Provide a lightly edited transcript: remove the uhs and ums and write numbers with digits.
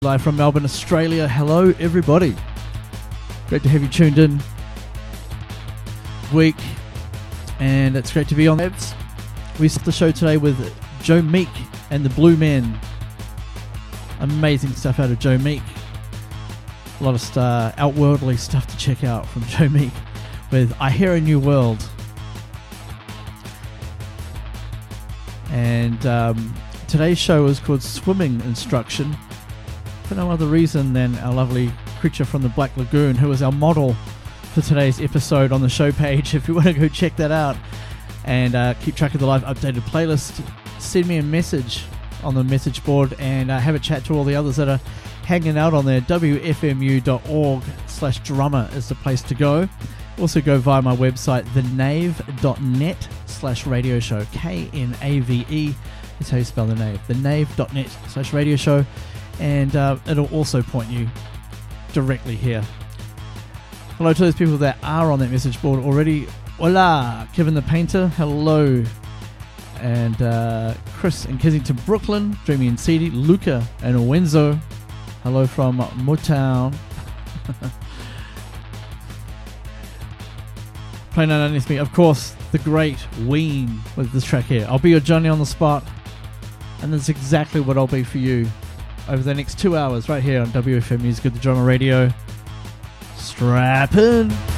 Live from Melbourne, Australia. Hello, everybody. Great to have you tuned in week, and it's great to be on. We start the show today with Joe Meek and the Blue Men. Amazing stuff out of Joe Meek. A lot of outworldly stuff to check out from Joe Meek with I Hear a New World. And today's show is called Swimming Instruction. For no other reason than our lovely creature from the Black Lagoon, who is our model for today's episode on the show page. If you want to go check that out and keep track of the live updated playlist, send me a message on the message board and have a chat to all the others that are hanging out on there. wfmu.org/drummer is the place to go. Also go via my website, thenave.net/radio show. KNAVE is how you spell the Nave. thenave.net/radio show. And it'll also point you directly here. Hello to those people that are on that message board already. Hola, Kevin the Painter, hello. And Chris in Kensington, Brooklyn, Dreamy and Seedy, Luca and Owenzo, hello from Motown. Playing underneath me, of course, the great Ween with this track here. I'll be your Johnny on the spot, and that's exactly what I'll be for you over the next 2 hours right here on WFM Music of the Drummer Radio. Strap in.